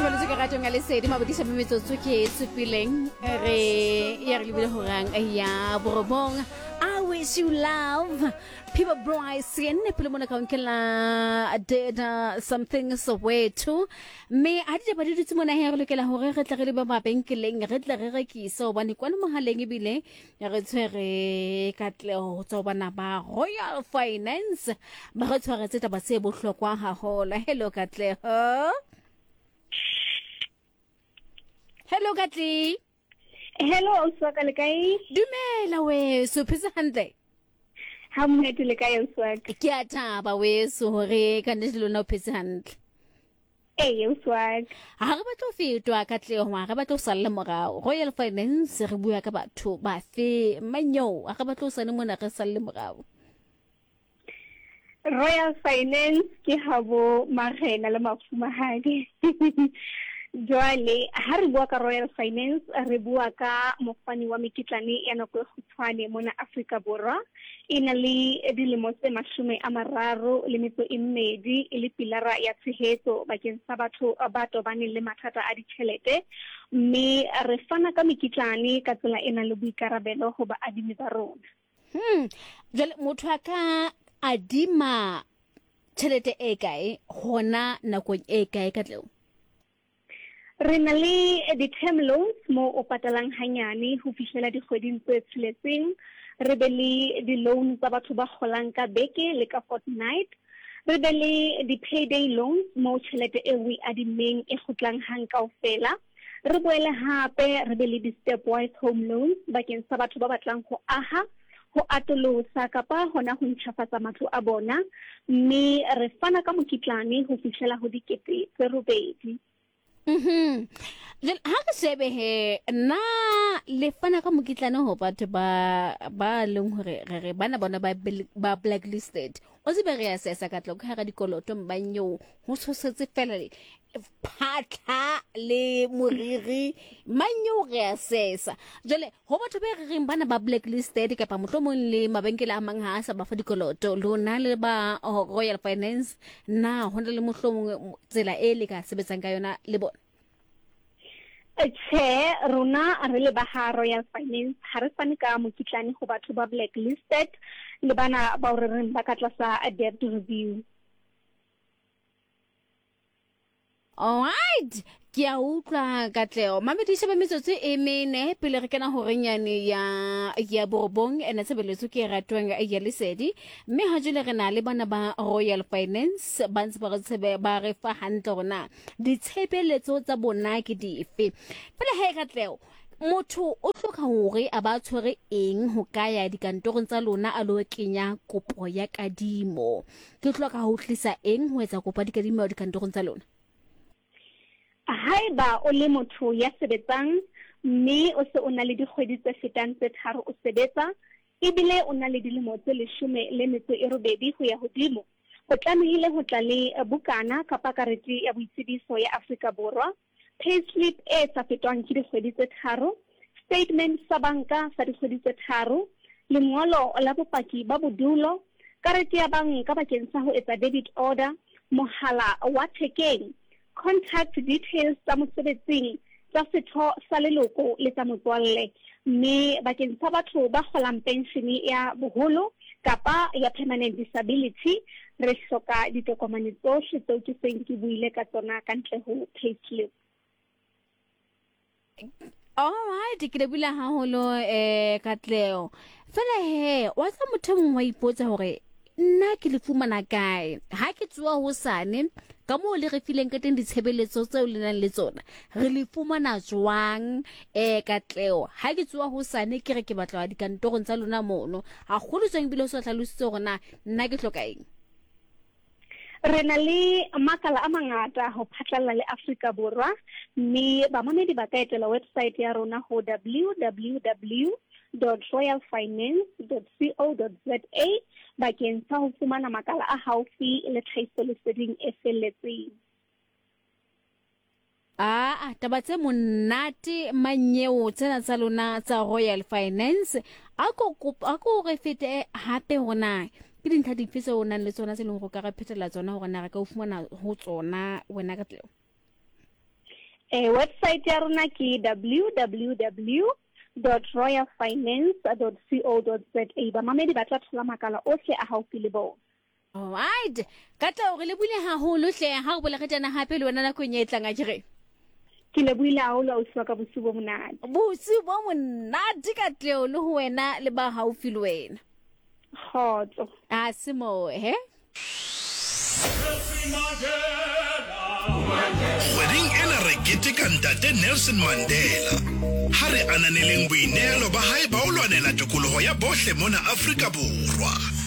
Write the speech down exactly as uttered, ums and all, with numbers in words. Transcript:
Sebeletse ke ratong ya lesedi mabodisa ba metsotso ke tsupileng re ya re lebile horang ya borobong. I wish you love people Bryson pele mona ka nkela did uh, something Soweto me a di ba di ditse mona he re lokela hore re tla re le ba mabenkeleng re tla re rekisa obane kwa mohaleng ebile ya re tshwere Katleho tsa bana ba Royal Finance ba re tshwaretse taba se bohlokwa haholo. Hello Katleho. Hello Katli. Hello Uswaka le kae? Dumela we so phisa hantle. Ha mmonete le kae Uswaka? Ke a thaba we so hore ka nne lona o phisa hantle. Eh Uswaka. Ha re batla o fetwa Katleho ha re batla o salla morao. Royal Finance re bua ka batho ba fe manyo ha re batla o sane mona re salle morao. Royal Finance ke habo magena le mafumahadi. Joale ha re bua ka Royal Finance re bua ka mofani wa mekitlane ya nako e khutshwane mona Afrika Borwa ina le dilemo tse mashome a mararo le metso e mmedi e le pilara ya tshehetso bakeng sa batho ba tobaneng le mathata a ditjhelete mme re fana ka mekitlane ka tsela ena le boikarabelo ho ba adimi ba rona. Hmm jale motho aka adima tjhelete e kae hona nakong e kae Katleho? Re na le di-term loans mo o patalang hanyane ho fihlela dikgweding tse tsheletseng re be le di-loan tsa batho ba kgolang ka beke le ka fortnight re be le di-payday loans mo tjhelete e we adimeng e kgutlang hang kaofela re boele hape re be le di-stepwise home loans bakeng sa batho ba batlang ho aha ho atolosa kapa hona ho ntjhafatsa matlo a bona mme re fana ka mokitlane ho fihlela ho dikete tse robedi. Mhm. Then ha ke shebe he na le fana ka mokitlane ho batho ba ba leng hore re re bana bona ba ba blacklisted o se be re ya sesa ka tlo ka ga dikoloto mbanyo ho tshosetse fela phatla le moriri manyo re ya sesa jole ho batho be re reng bana ba blacklisted ka pa mohlomong le mabenkele a mang ha sa ba fa dikoloto lona le ba Royal Finance na hona le mohlomong tsela e le ka sebetsang ka yona le bona? Che rona re le ba ha Royal Finance ha re fane ka mokitlane go batho ba blacklisted le bana ba re reng ba ka tlasa a debt review. Alright, ke a utlwa Katleho. Mamedisa ba metsotso e mene pele re kena ho renyane ya ya borobong ena tshebeletso ke ratwang ya lesedi mme ha jule re na le bana ba Royal Finance ba ntse ba re tsebe ba re fa hantle rona ditshebeletso tsa bona ke dife pele he Katleho motho o hloka hore a ba tshwere eng ho kaya dikantorong tsa lona a lo kenya kopo ya kadimo ke hloka ho tlisa eng ho etsa kopo ya kadimo dikantorong tsa lona? Haeba o le motho ya sebetsang mme o se o na le dikgwedi tse fetang tse tharo o sebetsa ebile o na le dilemo tse leshome le metso e robedi ho ya hodimo o tlamehile ho tla le bukana kapa karete ya boitsebiso ya Afrika Borwa payslip e sa fetwang ke dikgwedi tse tharo statement sa banka sa dikgwedi tse tharo lengolo la bopaki ba bodulo karete ya banka bakeng sa ho etsa debit order mohala wa thekeng contact details tsa mosebetsing tsa setho sa leloko le tsa motswalle mme bakeng sa batho ba kgolang pension ya boholo kapa ya permanent disability re hloka ditokomane tsohle tseo ke seng ke buile ka tsona ka ntle ho payslip. Alright, ke lebile haholo eh Katleho fela he wa tsa motho mongwe wa ipotsa hore nna ke le fumana kae ha ke tswa ho sane ka mo le re fileng ka teng ditshebeletso tseo le nang le tsona re le fumana jwang eh Katleho ha ke tswa ho sane ke re ke batla dikantorong tsa lona mono ha golo tseng bile o sa hlalositse hore na nna ke hloka eng? Re na le makala a mangata ho phatlalla le Afrika Borwa mme ba mamedi ba ka etela website ya rona ho w w w dot royal finance dot co dot za bakeng sa ho fumana makala a haufi le tlhahiso leseding e felletseng. Ah, taba tse monate manyeo tsena tsa lona tsa Royal Finance ako ako re fete hape hona ke dintlha dife tse o nang le tsona tse leng go ka re phetela tsona hore na re ka o fumana ho tsona wena Katleho? Eh, website ya rona ke w w w dot royal finance dot co dot za. Ba mamedi ba tla thola makala ohle a haufi le bona. Alright, Katla re le bule haholo hle ha o bola ketana hape le wena na go nyetlang a jere. Ke le buile haholo o swa ka bosubo monate. Bosubo monate Katlego le ho wena le ba haufi le wena. Khotso. A se mo he. Wedding ena re keteka ntate Nelson Mandela. Ha re ananeleng boinelo ba hae ba o lwanela tokoloho ya bohle mona Afrika Borwa.